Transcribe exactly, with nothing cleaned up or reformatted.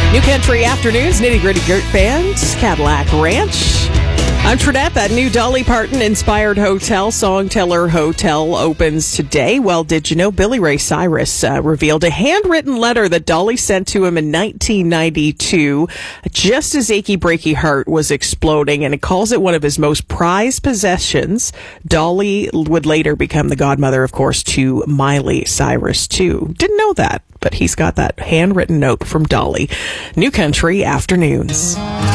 New Country Afternoons, Nitty Gritty Gert Band, Cadillac Ranch. I'm Trinette. That new Dolly Parton-inspired hotel, Songteller Hotel, opens today. Well, did you know Billy Ray Cyrus uh, revealed a handwritten letter that Dolly sent to him in nineteen ninety-two, just as Achy Breaky Heart was exploding, and it calls it one of his most prized possessions. Dolly would later become the godmother, of course, to Miley Cyrus, too. Didn't know that, but he's got that handwritten note from Dolly. New Country Afternoons.